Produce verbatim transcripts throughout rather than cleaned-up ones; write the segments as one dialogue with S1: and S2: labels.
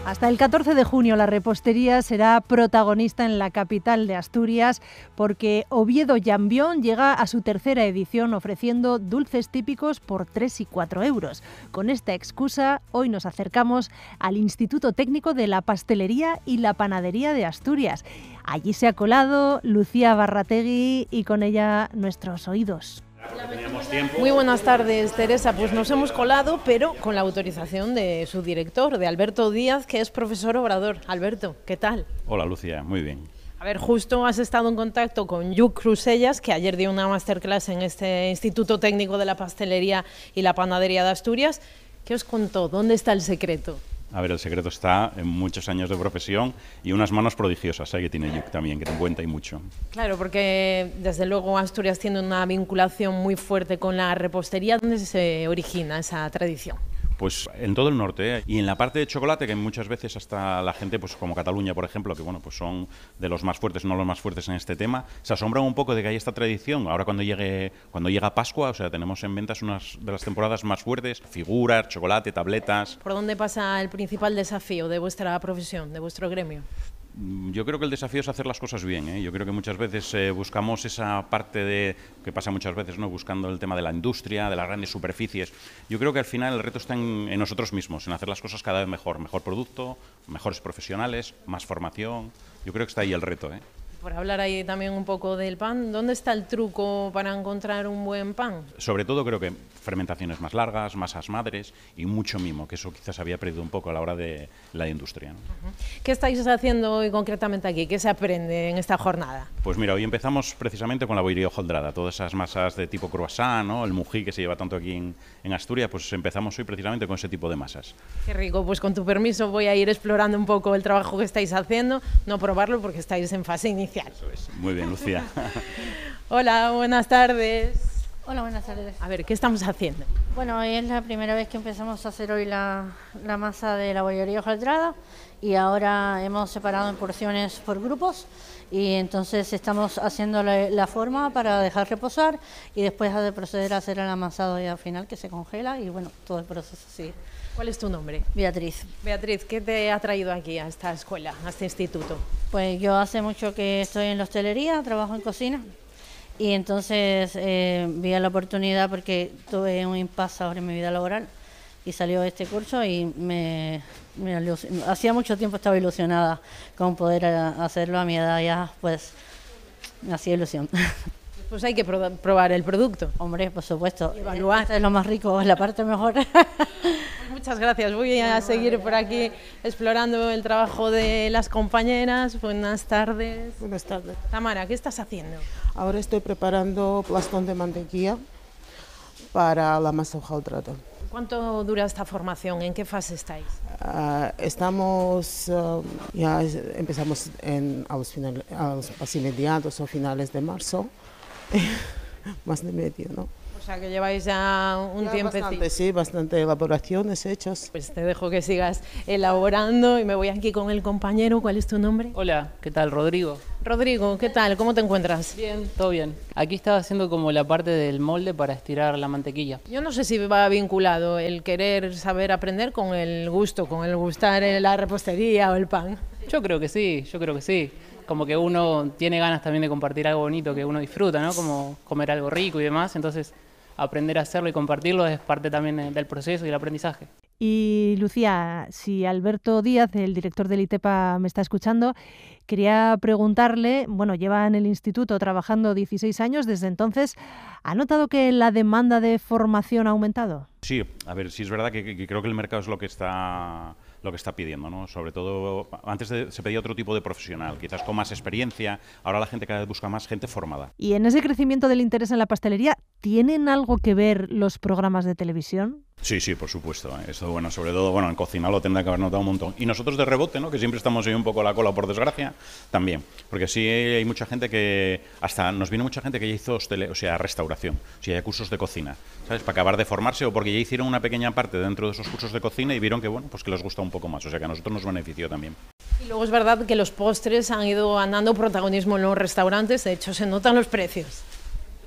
S1: Hasta el catorce de junio la repostería será protagonista en la capital de Asturias porque Oviedo Llambión llega a su tercera edición ofreciendo dulces típicos por tres y cuatro euros. Con esta excusa, hoy nos acercamos al Instituto Técnico de la Pastelería y la Panadería de Asturias. Allí se ha colado Lucía Barrategui y con ella nuestros oídos.
S2: Muy buenas tardes, Teresa. Pues nos hemos colado, pero con la autorización de su director, de Alberto Díaz, que es profesor obrador. Alberto, ¿qué tal?
S3: Hola, Lucía, muy bien.
S2: A ver, justo has estado en contacto con Lluc Crusellas, que ayer dio una masterclass en este Instituto Técnico de la Pastelería y la Panadería de Asturias. ¿Qué os contó? ¿Dónde está el secreto?
S3: A ver, el secreto está en muchos años de profesión y unas manos prodigiosas, ¿eh? Que tiene Lluc también, que te cuenta y mucho.
S2: Claro, porque desde luego Asturias tiene una vinculación muy fuerte con la repostería. ¿Dónde se origina esa tradición?
S3: Pues en todo el norte, ¿eh? Y en la parte de chocolate, que muchas veces hasta la gente, pues como Cataluña, por ejemplo, que bueno, pues son de los más fuertes, no los más fuertes en este tema, se asombran un poco de que hay esta tradición. Ahora cuando llegue cuando llega Pascua, o sea, tenemos en ventas unas de las temporadas más fuertes, figuras, chocolate, tabletas.
S2: ¿Por dónde pasa el principal desafío de vuestra profesión, de vuestro gremio?
S3: Yo creo que el desafío es hacer las cosas bien, ¿eh? Yo creo que muchas veces eh, buscamos esa parte de que pasa muchas veces, ¿no? Buscando el tema de la industria, de las grandes superficies. Yo creo que al final el reto está en, en nosotros mismos, en hacer las cosas cada vez mejor, mejor producto, mejores profesionales, más formación. Yo creo que está ahí el reto, ¿eh?
S2: Por hablar ahí también un poco del pan, ¿dónde está el truco para encontrar un buen pan?
S3: Sobre todo creo que fermentaciones más largas, masas madres y mucho mimo, que eso quizás había perdido un poco a la hora de la industria, ¿no?
S2: Uh-huh. ¿Qué estáis haciendo hoy concretamente aquí? ¿Qué se aprende en esta jornada?
S3: Pues mira, hoy empezamos precisamente con la bollería hojoldrada, todas esas masas de tipo croissant, ¿no? El mují que se lleva tanto aquí en, en Asturias, pues empezamos hoy precisamente con ese tipo de masas.
S2: Qué rico, pues con tu permiso voy a ir explorando un poco el trabajo que estáis haciendo, no probarlo porque estáis en fase inicial.
S3: Eso es. Muy bien, Lucía.
S2: Hola, buenas tardes.
S4: Hola, buenas tardes.
S2: A ver, ¿qué estamos haciendo?
S4: Bueno, hoy es la primera vez que empezamos a hacer hoy la, la masa de la bollería hojaldrada y ahora hemos separado en porciones por grupos y entonces estamos haciendo la, la forma para dejar reposar y después de proceder a hacer el amasado y al final que se congela y bueno, todo el proceso sigue.
S2: ¿Cuál es tu nombre?
S4: Beatriz.
S2: Beatriz, ¿qué te ha traído aquí a esta escuela, a este instituto?
S4: Pues yo hace mucho que estoy en la hostelería, trabajo en cocina y entonces eh, vi la oportunidad porque tuve un impasse ahora en mi vida laboral y salió este curso y me, me hacía mucho tiempo estaba ilusionada con poder hacerlo a mi edad ya, pues me hacía ilusión.
S2: Pues hay que pro- probar el producto.
S4: Hombre, por supuesto.
S2: Evaluar.
S4: Esto es lo más rico, es la parte mejor.
S2: Muchas gracias. Voy a seguir por aquí explorando el trabajo de las compañeras. Buenas tardes.
S5: Buenas tardes.
S2: Tamara, ¿qué estás haciendo?
S5: Ahora estoy preparando plastón de mantequilla para la masa hojaldrada.
S2: ¿Cuánto dura esta formación? ¿En qué fase estáis?
S5: Uh, estamos, uh, ya es, empezamos en, a los final, a los, así mediados o finales de marzo, más de medio, ¿no?
S2: O sea, que lleváis ya un
S5: ya
S2: tiempecito.
S5: Bastante, sí, bastante elaboraciones hechas.
S2: Pues te dejo que sigas elaborando y me voy aquí con el compañero. ¿Cuál es tu nombre?
S6: Hola, ¿qué tal? Rodrigo.
S2: Rodrigo, ¿qué tal? ¿Cómo te encuentras?
S6: Bien, todo bien. Aquí estaba haciendo como la parte del molde para estirar la mantequilla.
S2: Yo no sé si va vinculado el querer saber aprender con el gusto, con el gustar la repostería o el pan.
S6: Yo creo que sí, yo creo que sí. Como que uno tiene ganas también de compartir algo bonito que uno disfruta, ¿no? Como comer algo rico y demás, entonces aprender a hacerlo y compartirlo es parte también del proceso y el aprendizaje.
S1: Y Lucía, si Alberto Díaz, el director del ITEPA, me está escuchando, quería preguntarle, bueno, lleva en el instituto trabajando dieciséis años, desde entonces, ¿ha notado que la demanda de formación ha aumentado?
S3: Sí, a ver, sí es verdad que, que creo que el mercado es lo que está lo que está pidiendo, ¿no? Sobre todo, antes de, se pedía otro tipo de profesional, quizás con más experiencia, ahora la gente cada vez busca más gente formada.
S1: Y en ese crecimiento del interés en la pastelería, ¿tienen algo que ver los programas de televisión?
S3: Sí, sí, por supuesto. ¿eh? Esto, bueno, sobre todo, bueno, en cocina lo tendrá que haber notado un montón. Y nosotros de rebote, ¿no? Que siempre estamos ahí un poco a la cola, por desgracia, también. Porque sí hay mucha gente que, hasta nos viene mucha gente que ya hizo hostele, o sea, restauración, o sea, hay cursos de cocina, ¿sabes? Para acabar de formarse o porque ya hicieron una pequeña parte dentro de esos cursos de cocina y vieron que, bueno, pues que les gusta un poco más. O sea, que a nosotros nos benefició también.
S2: Y luego es verdad que los postres han ido ganando protagonismo en los restaurantes, de hecho se notan los precios.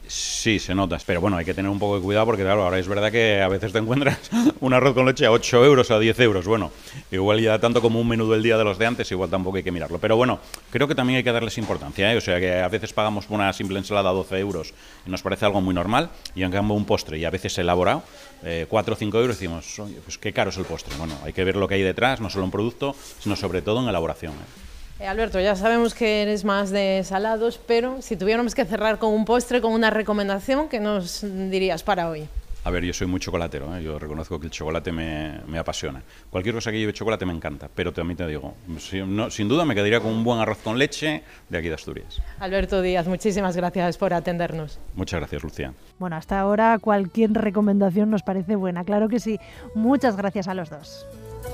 S3: Sí, se nota, pero bueno, hay que tener un poco de cuidado porque claro, ahora es verdad que a veces te encuentras un arroz con leche a ocho euros, a diez euros, bueno, igual ya tanto como un menú del día de los de antes, igual tampoco hay que mirarlo, pero bueno, creo que también hay que darles importancia, ¿eh? O sea que a veces pagamos por una simple ensalada a doce euros y nos parece algo muy normal, y en cambio un postre y a veces elaborado, eh, cuatro o cinco euros, decimos, oye, pues qué caro es el postre. Bueno, hay que ver lo que hay detrás, no solo en producto, sino sobre todo en elaboración, ¿eh?
S2: Eh, Alberto, ya sabemos que eres más de salados, pero si tuviéramos que cerrar con un postre, con una recomendación, ¿qué nos dirías para hoy?
S3: A ver, yo soy muy chocolatero, ¿eh? Yo reconozco que el chocolate me, me apasiona. Cualquier cosa que lleve chocolate me encanta, pero también te digo, si, no, sin duda me quedaría con un buen arroz con leche de aquí de Asturias.
S2: Alberto Díaz, muchísimas gracias por atendernos.
S3: Muchas gracias, Lucía.
S1: Bueno, hasta ahora cualquier recomendación nos parece buena, claro que sí. Muchas gracias a los dos.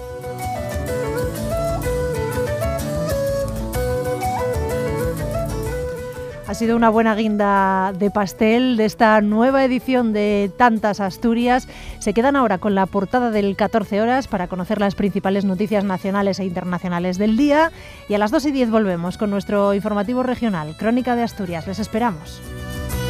S1: Ha sido una buena guinda de pastel de esta nueva edición de Tantas Asturias. Se quedan ahora con la portada del catorce horas para conocer las principales noticias nacionales e internacionales del día. Y a las dos y diez volvemos con nuestro informativo regional, Crónica de Asturias. Les esperamos.